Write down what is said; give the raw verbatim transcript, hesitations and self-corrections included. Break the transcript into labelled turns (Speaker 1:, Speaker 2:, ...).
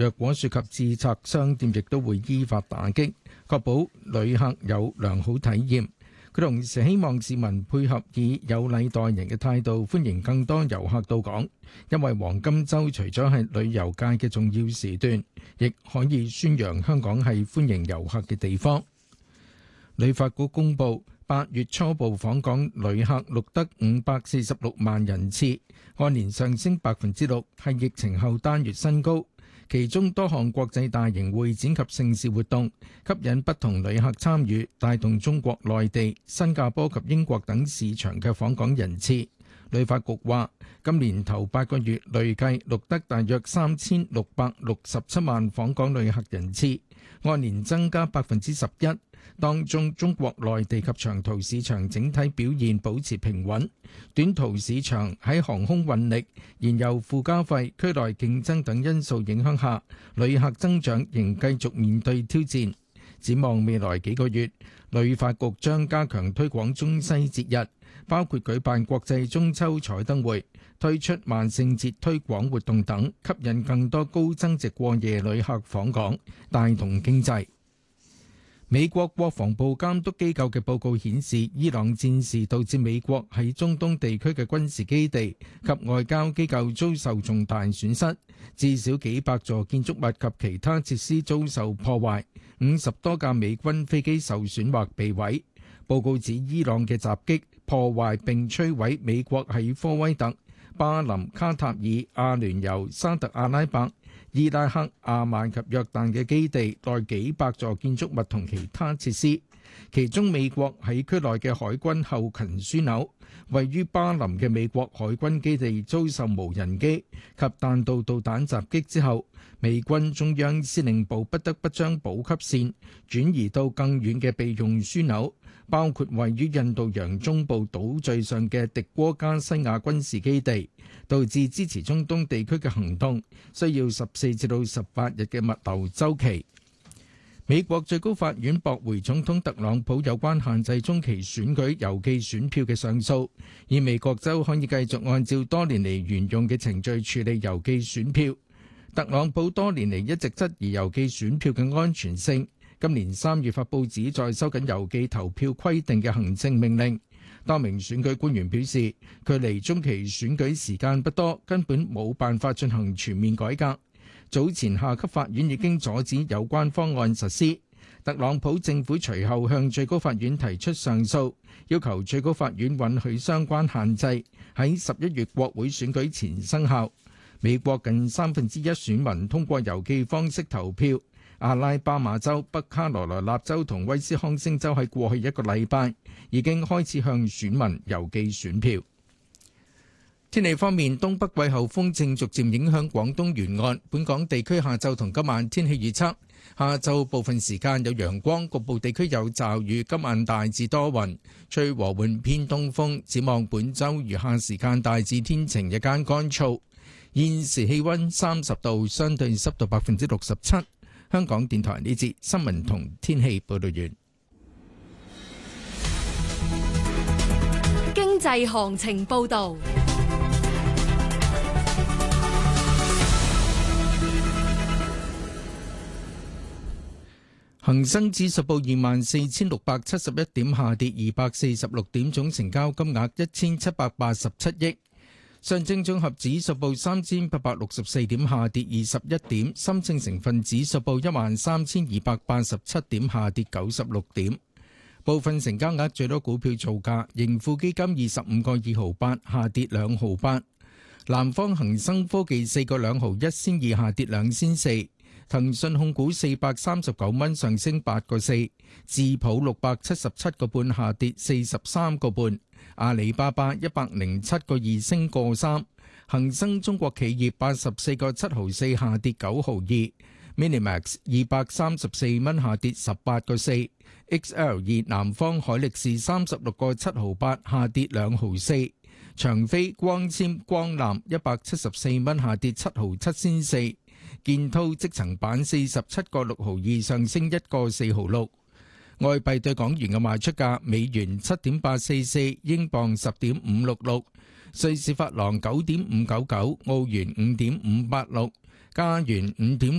Speaker 1: 若果涉及自拆商店，亦都會依法打擊，確保旅客有良好體驗。佢同時希望市民配合以有禮待人嘅態度，歡迎更多遊客到港，因為黃金週除咗係旅遊界嘅重要時段，亦可以宣揚香港係歡迎遊客嘅地方。旅發局公佈，八月初步訪港旅客錄得五百四十六萬人次，按年上升百分之六，係疫情後單月新高。其中多項國際大型會展及盛事活動吸引不同旅客參與，帶動中國內地、新加坡及英國等市場嘅訪港人次。旅發局話，今年頭八個月累計錄得大約三千六百六十七萬訪港旅客人次，按年增加百分之十一。當中中國內地及長途市場整體表現保持平穩，短途市場喺航空運力、燃油附加費、區內競爭等因素影響下，旅客增長仍繼續面對挑戰。展望未來幾個月，旅發局將加強推廣中西節日，包括舉辦國際中秋彩燈會、推出萬聖節推廣活動等，吸引更多高增值過夜旅客訪港，帶動經濟。美國國防部監督機構嘅報告顯示，伊朗戰事導致美國喺中東地區嘅軍事基地及外交機構遭受重大損失，至少幾百座建築物及其他設施遭受破壞，五十多架美軍飛機受損或被毀。報告指伊朗嘅襲擊破壞並摧毀美國喺科威特、巴林、卡塔爾、阿聯酋、沙特阿拉伯、伊拉克、阿曼及約旦嘅基地內幾百座建築物同其他設施，其中美國喺區內嘅海軍後勤樞紐，位於巴林嘅美國海軍基地遭受無人機及彈道導彈襲擊之後，美軍中央司令部不得不將補給線轉移到更遠嘅備用樞紐，包括位於印度洋中部島嶼上嘅迪戈加西亞軍事基地，導致支持中東地區嘅行動需要十四至到十八日嘅物流週期。美國最高法院駁回總統特朗普有關限制中期選舉郵寄選票嘅上訴，以美國州可以繼續按照多年嚟沿用嘅程序處理郵寄選票。特朗普多年嚟一直質疑郵寄選票嘅安全性，今年三月發佈旨在收緊郵寄投票規定嘅行政命令。多名選舉官員表示，距離中期選舉時間不多，根本冇辦法進行全面改革。早前下級法院已經阻止有關方案實施，特朗普政府隨後向最高法院提出上訴，要求最高法院允許相關限制喺十一月國會選舉前生效。美國近三分之一選民通過郵寄方式投票，阿拉巴馬州、北卡羅來納州同威斯康星州喺過去一個禮拜已經開始向選民郵寄選票。天氣方面，東北季候風正逐漸影響廣東沿岸，本港地區下晝同今晚天氣預測：下晝部分時間有陽光，局部地區有驟雨，今晚大致多雲，吹和緩偏東風。展望本週餘下時間大致天晴，日間乾燥。現時氣溫三十度，相對濕度百分之六十七。香港電台呢節新聞同天氣報道完。
Speaker 2: 經濟行情報道。
Speaker 1: 恒生指數報二萬四千六百七十一點，下跌二百四十六點，總成交金額一千七百八十七億。上證綜合指數報三千八百六十四點，下跌二十一點。深證成分指數報一萬三千二百八十七點，下跌九十六點。部分成交額最多股票造價：盈富基金二十五個二毫八，下跌兩毫八；南方恒生科技四個兩毫一仙二，下跌兩仙四。騰訊控股四百三十九蚊，上升八個四；智普六百七十七個半，下跌四十三個半；阿里巴巴一百零七個二，升個三；恒生中國企業八十四個七毫四，下跌九毫二；Minimax 二百三十四蚊，下跌十八個四；X L 二南方海力士三十六個七毫八，下跌兩毫四；長飛光纖光纜一百七十四蚊，下跌七毫七仙四。建滔積層板四十七個六毫二，上升一個四毫六。外幣對港元嘅賣出價：美元七點八四四，英鎊十點五六六，瑞士法郎九點五九九，澳元五點五八六，加元五點